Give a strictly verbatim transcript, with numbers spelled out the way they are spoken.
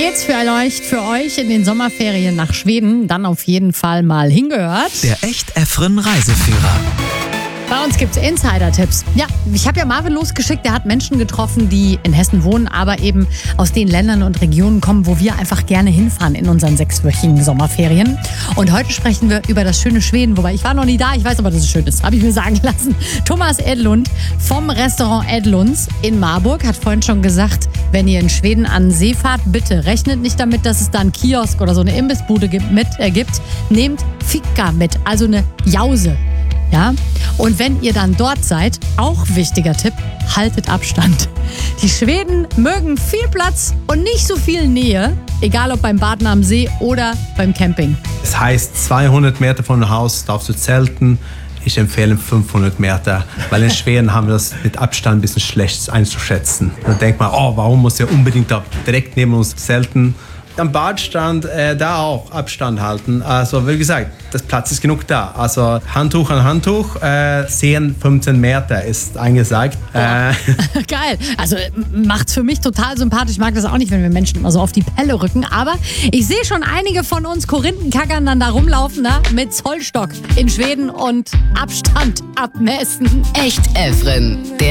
geht's für euch, für euch in den Sommerferien nach Schweden? Dann auf jeden Fall mal hingehört. Der Echt-Efren Reiseführer. Bei uns gibt's Insider-Tipps. Ja, ich habe ja Marvin losgeschickt, der hat Menschen getroffen, die in Hessen wohnen, aber eben aus den Ländern und Regionen kommen, wo wir einfach gerne hinfahren in unseren sechswöchigen Sommerferien. Und heute sprechen wir über das schöne Schweden, wobei ich war noch nie da, ich weiß aber, dass es schön ist, habe ich mir sagen lassen. Thomas Edlund vom Restaurant Edlunds in Marburg hat vorhin schon gesagt, wenn ihr in Schweden an den See fahrt, bitte rechnet nicht damit, dass es da einen Kiosk oder so eine Imbissbude gibt, mit, äh, gibt. Nehmt Fika mit, also eine Jause. Ja? Und wenn ihr dann dort seid, auch wichtiger Tipp, haltet Abstand. Die Schweden mögen viel Platz und nicht so viel Nähe, egal ob beim Baden am See oder beim Camping. Das heißt, zweihundert Meter von dem Haus darfst du zelten. Ich empfehle fünfhundert Meter, weil in Schweden haben wir das mit Abstand ein bisschen schlecht einzuschätzen. Dann denkt man, oh, warum muss er unbedingt da direkt neben uns zelten? Am Badstrand äh, da auch Abstand halten. Also wie gesagt, das Platz ist genug da. Also Handtuch an Handtuch, äh, zehn, fünfzehn Meter ist angesagt. Äh. Geil. Also macht's für mich total sympathisch. Ich mag das auch nicht, wenn wir Menschen immer so auf die Pelle rücken. Aber ich sehe schon einige von uns Korinthenkackern dann da rumlaufen, ne? Mit Zollstock in Schweden und Abstand abmessen. Echt-Efren, der